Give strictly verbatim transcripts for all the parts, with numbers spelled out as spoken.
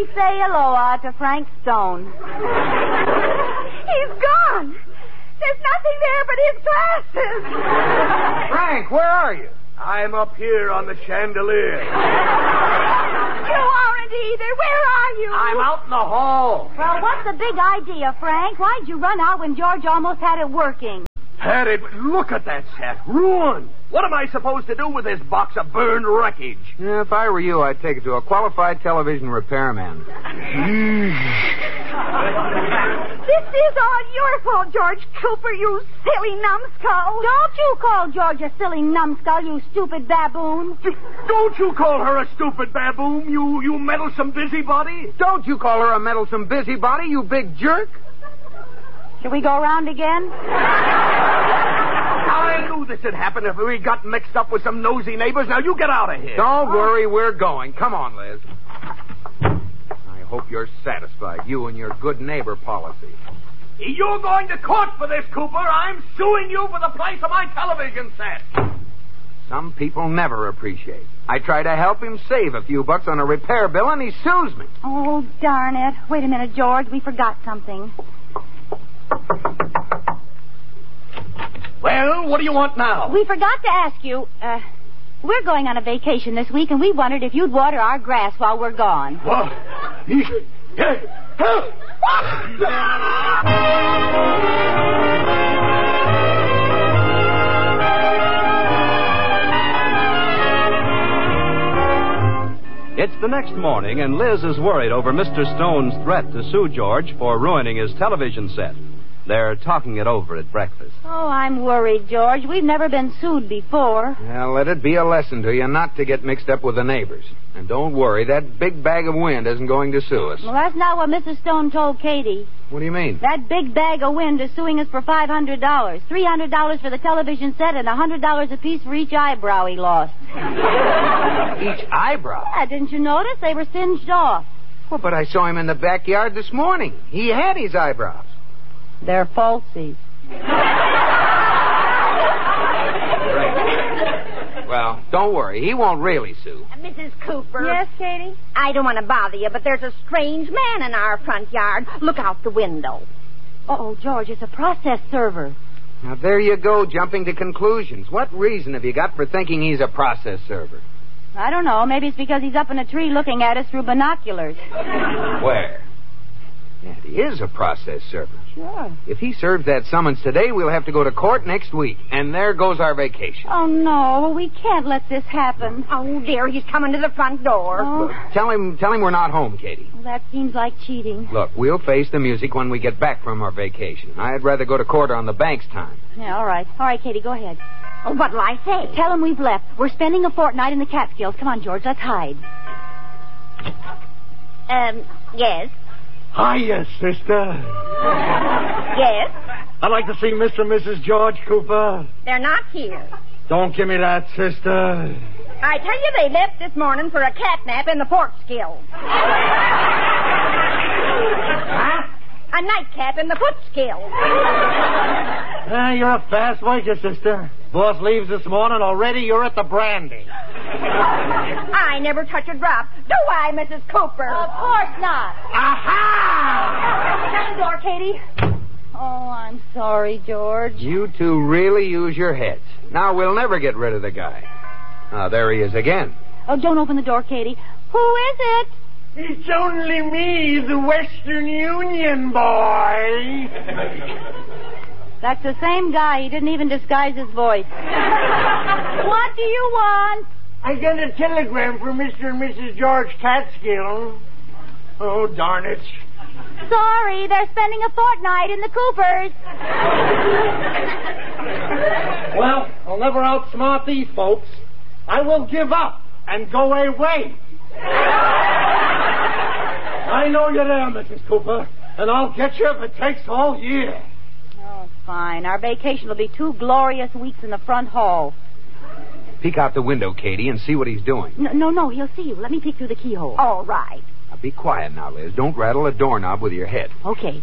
say aloha to Frank Stone. He's gone. There's nothing there but his glasses. Frank, where are you? I'm up here on the chandelier. You aren't either. Where are you? I'm out in the hall. Well, what's the big idea, Frank? Why'd you run out when George almost had it working? Had it. Look at that set. Ruined. What am I supposed to do with this box of burned wreckage? Yeah, if I were you, I'd take it to a qualified television repairman. This is all your fault, George Cooper, you silly numbskull. Don't you call George a silly numbskull, you stupid baboon. Don't you call her a stupid baboon, you, you meddlesome busybody? Don't you call her a meddlesome busybody, you big jerk? Should we go around again? I knew this would happen if we got mixed up with some nosy neighbors. Now, you get out of here. Don't worry, we're going. Come on, Liz. I hope you're satisfied, you and your good neighbor policy. You're going to court for this, Cooper. I'm suing you for the price of my television set. Some people never appreciate. I try to help him save a few bucks on a repair bill, and he sues me. Oh, darn it. Wait a minute, George. We forgot something. Well, what do you want now? We forgot to ask you, uh, we're going on a vacation this week, and we wondered if you'd water our grass while we're gone. What? It's the next morning, and Liz is worried over Mister Stone's threat to sue George for ruining his television set. They're talking it over at breakfast. Oh, I'm worried, George. We've never been sued before. Well, let it be a lesson to you not to get mixed up with the neighbors. And don't worry, that big bag of wind isn't going to sue us. Well, that's not what Missus Stone told Katie. What do you mean? That big bag of wind is suing us for five hundred dollars. three hundred dollars for the television set and one hundred dollars apiece for each eyebrow he lost. Each eyebrow? Yeah, didn't you notice? They were singed off. Well, but I saw him in the backyard this morning. He had his eyebrows. They're falsies. Well, don't worry. He won't really sue. Uh, Missus Cooper. Yes, Katie? I don't want to bother you, but there's a strange man in our front yard. Look out the window. Oh, George, it's a process server. Now, there you go, jumping to conclusions. What reason have you got for thinking he's a process server? I don't know. Maybe it's because he's up in a tree looking at us through binoculars. Where? Yeah, he is a process server. Sure. If he serves that summons today, we'll have to go to court next week. And there goes our vacation. Oh, no. We can't let this happen. Oh, dear, he's coming to the front door. Oh. Look, tell him tell him we're not home, Katie. Well, that seems like cheating. Look, we'll face the music when we get back from our vacation. I'd rather go to court on the bank's time. Yeah, all right. All right, Katie, go ahead. Oh, what'll I say? Tell him we've left. We're spending a fortnight in the Catskills. Come on, George, let's hide. Um, yes. Hiya, sister. Yes? I'd like to see Mister and Missus George Cooper. They're not here. Don't give me that, sister. I tell you, they left this morning for a cat nap in the pork skill. Huh? A nightcap in the foot skill. Ah, you're a fast waker, sister. Boss leaves this morning. Already you're at the brandy. I never touch a drop. Do I, Missus Cooper? Of course not. Aha! Shut the door, Katie. Oh, I'm sorry, George. You two really use your heads. Now we'll never get rid of the guy. Ah, there he is again. Oh, don't open the door, Katie. Who is it? It's only me, the Western Union boy. That's the same guy. He didn't even disguise his voice. What do you want? I got a telegram for Mister and Missus George Catskill. Oh, darn it. Sorry, they're spending a fortnight in the Coopers. Well, I'll never outsmart these folks. I will give up and go away. I know you're there, Missus Cooper, and I'll get you if it takes all year. Oh, fine. Our vacation will be two glorious weeks in the front hall. Peek out the window, Katie, and see what he's doing. No, no, no, he'll see you. Let me peek through the keyhole. All right. Now, be quiet now, Liz. Don't rattle a doorknob with your head. Okay.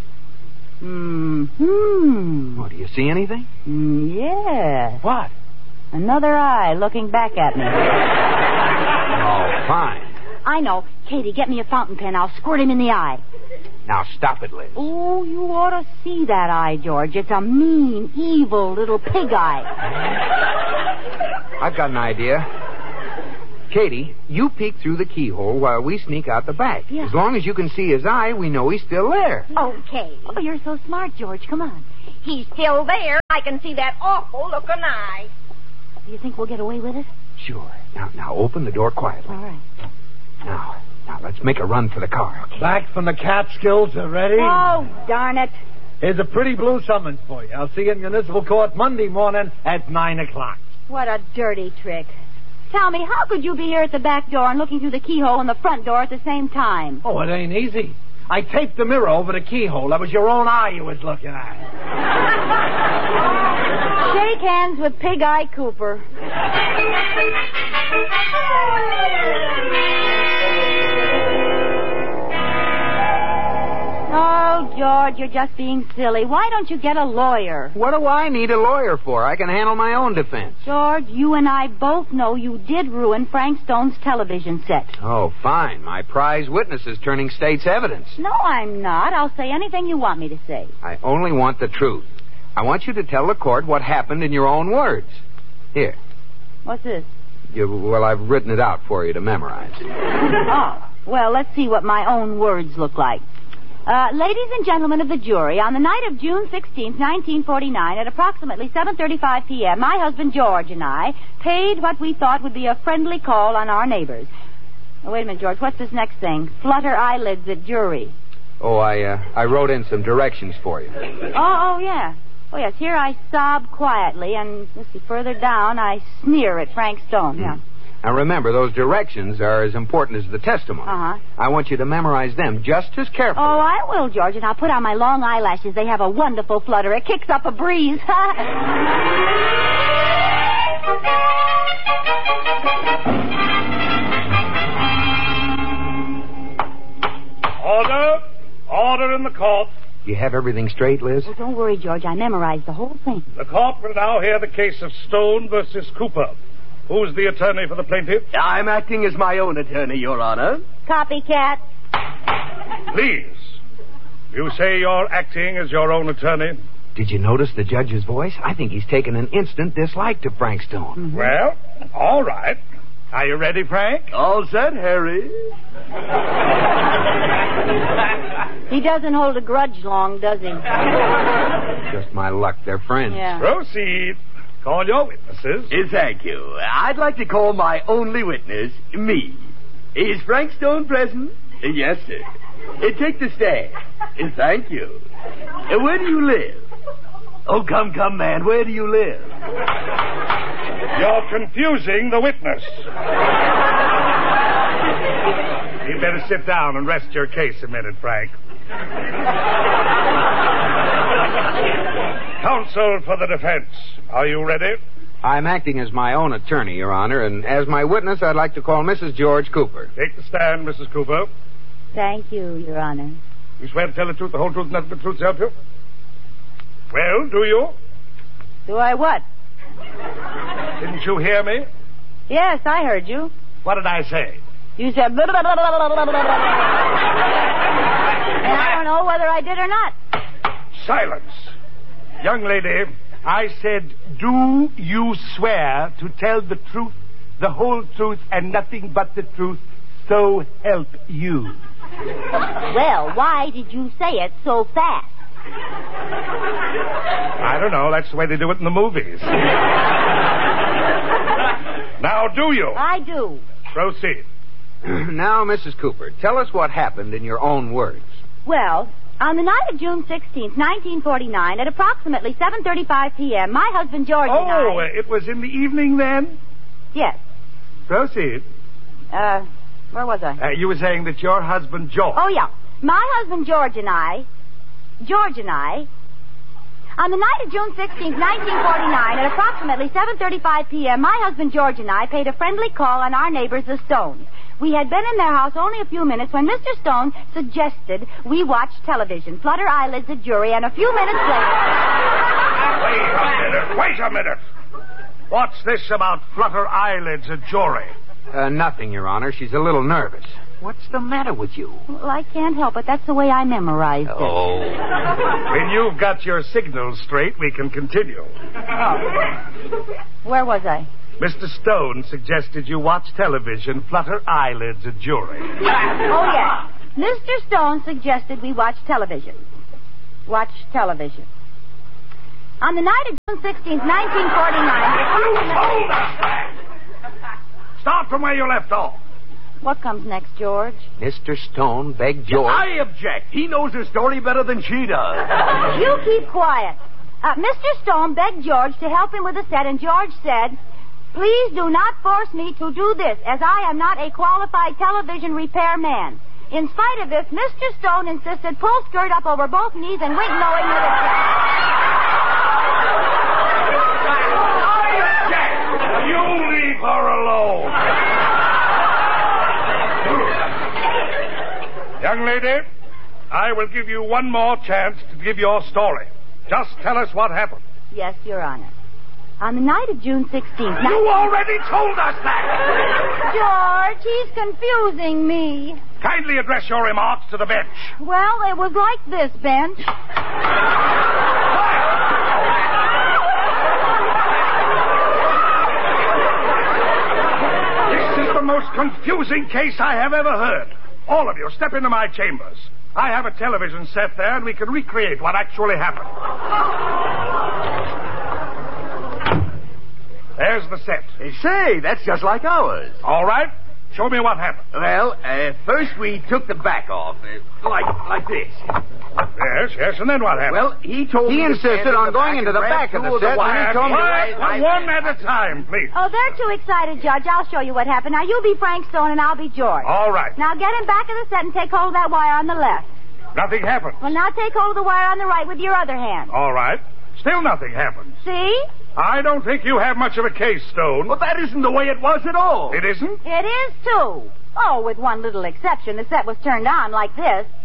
Hmm. Oh, do you see anything? Mm, yeah. What? Another eye looking back at me. Oh, fine. I know. Katie, get me a fountain pen. I'll squirt him in the eye. Now, stop it, Liz. Oh, you ought to see that eye, George. It's a mean, evil little pig eye. I've got an idea. Katie, you peek through the keyhole while we sneak out the back. Yeah. As long as you can see his eye, we know he's still there. Okay. Oh, you're so smart, George. Come on. He's still there. I can see that awful looking eye. Do you think we'll get away with it? Sure. Now, now, open the door quietly. All right. Now, now, let's make a run for the car. Back from the Catskills already? Oh, darn it. Here's a pretty blue summons for you. I'll see you in municipal court Monday morning at nine o'clock. What a dirty trick. Tell me, how could you be here at the back door and looking through the keyhole in the front door at the same time? Oh, it ain't easy. I taped the mirror over the keyhole. That was your own eye you was looking at. Shake hands with Pig Eye Cooper. Oh, George, you're just being silly. Why don't you get a lawyer? What do I need a lawyer for? I can handle my own defense. George, you and I both know you did ruin Frank Stone's television set. Oh, fine. My prize witness is turning state's evidence. No, I'm not. I'll say anything you want me to say. I only want the truth. I want you to tell the court what happened in your own words. Here. What's this? You, well, I've written it out for you to memorize. Oh, well, let's see what my own words look like. Uh, ladies and gentlemen of the jury, on the night of June sixteenth, nineteen forty-nine, at approximately seven thirty-five p.m., my husband George and I paid what we thought would be a friendly call on our neighbors. Oh, wait a minute, George. What's this next thing? Flutter eyelids at jury. Oh, I uh, I wrote in some directions for you. Oh, oh, yeah. Oh, yes, here I sob quietly, and let's see, further down, I sneer at Frank Stone. Yeah. Now, remember, those directions are as important as the testimony. Uh-huh. I want you to memorize them just as carefully. Oh, I will, George, and I'll put on my long eyelashes. They have a wonderful flutter. It kicks up a breeze. Order. Order in the court. You have everything straight, Liz? Oh, don't worry, George. I memorized the whole thing. The court will now hear the case of Stone versus Cooper. Who's the attorney for the plaintiff? I'm acting as my own attorney, Your Honor. Copycat. Please. You say you're acting as your own attorney? Did you notice the judge's voice? I think he's taken an instant dislike to Frank Stone. Mm-hmm. Well, all right. Are you ready, Frank? All set, Harry. He doesn't hold a grudge long, does he? Just my luck. They're friends. Yeah. Proceed. Call your witnesses. Uh, Thank you. I'd like to call my only witness, me. Is Frank Stone present? Uh, Yes, sir. Uh, Take the stand. Uh, Thank you. Uh, Where do you live? Oh, come, come, man. Where do you live? You're confusing the witness. You'd better sit down and rest your case a minute, Frank. Counsel for the defense, are you ready? I'm acting as my own attorney, Your Honor, and as my witness, I'd like to call Missus George Cooper. Take the stand, Missus Cooper. Thank you, Your Honor. You swear to tell the truth, the whole truth, and nothing but the truth to help you? Well, do you? Do I what? Didn't you hear me? Yes, I heard you. What did I say? You said... blah, blah, blah, blah, blah, blah, blah. And I don't know whether I did or not. Silence. Young lady, I said, do you swear to tell the truth, the whole truth, and nothing but the truth, so help you? Well, why did you say it so fast? I don't know. That's the way they do it in the movies. Now, do you? I do. Proceed. Now, Missus Cooper, tell us what happened in your own words. Well, on the night of June sixteenth, nineteen forty-nine, at approximately seven thirty-five p.m., my husband George and I... Oh, uh, it was in the evening then? Yes. Proceed. Uh, where was I? Uh, you were saying that your husband, George... Oh, yeah. My husband George and I... George and I... On the night of June sixteenth, nineteen forty-nine, at approximately seven thirty-five p.m., my husband George and I paid a friendly call on our neighbors, the Stones. We had been in their house only a few minutes when Mister Stone suggested we watch television, flutter eyelids at jury, and a few minutes later... Wait a minute, wait a minute. What's this about flutter eyelids at jury? Uh, nothing, Your Honor. She's a little nervous. What's the matter with you? Well, I can't help it. That's the way I memorized it. Oh. When you've got your signals straight, we can continue. Where was I? Mister Stone suggested you watch television, flutter eyelids at jury. Oh, yes. Mister Stone suggested we watch television. Watch television. On the night of June sixteenth, nineteen forty-nine... You told us that! Start from where you left off. What comes next, George? Mister Stone begged George... I object. He knows the story better than she does. You keep quiet. Uh, Mister Stone begged George to help him with the set, and George said, "Please do not force me to do this, as I am not a qualified television repairman." In spite of this, Mister Stone insisted pull skirt up over both knees and wink knowing that I object. You leave her alone. Young lady, I will give you one more chance to give your story. Just tell us what happened. Yes, Your Honor. On the night of June sixteenth... You already told us that! George, he's confusing me. Kindly address your remarks to the bench. Well, it was like this, bench. This is the most confusing case I have ever heard. All of you, step into my chambers. I have a television set there, and we can recreate what actually happened. There's the set. Hey, say, that's just like ours. All right. Show me what happened. Well, uh, first we took the back off, uh, like like this. Yes, yes, and then what happened? Well, he told He me to insisted stand on in going back into and the grab back of two the set, wires. and he told me to Quiet, I- I- one at a time, please. Oh, they're too excited, Judge. I'll show you what happened. Now, you be Frank Stone, and I'll be George. All right. Now, get him back of the set and take hold of that wire on the left. Nothing happened. Well, now take hold of the wire on the right with your other hand. All right. Still nothing happened. See? I don't think you have much of a case, Stone. Well, that isn't the way it was at all. It isn't? It is, too. Oh, with one little exception. The set was turned on like this.